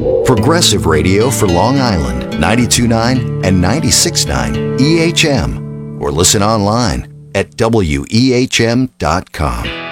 Progressive radio for Long Island, 92.9 and 96.9 EHM. Or listen online at wehm.com.